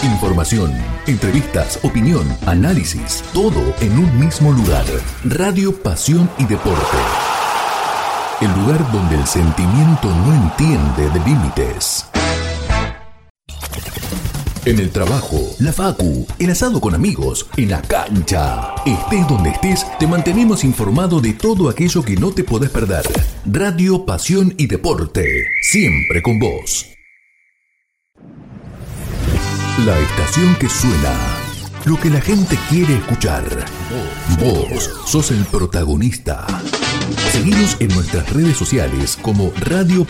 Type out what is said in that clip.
Información, entrevistas, opinión, análisis, todo en un mismo lugar. Radio Pasión y Deporte. El lugar donde el sentimiento no entiende de límites. En el trabajo, la facu, el asado con amigos, en la cancha. Estés donde estés, te mantenemos informado de todo aquello que no te podés perder. Radio Pasión y Deporte, siempre con vos. La estación que suena, lo que la gente quiere escuchar. Vos sos el protagonista. Seguinos en nuestras redes sociales como Radio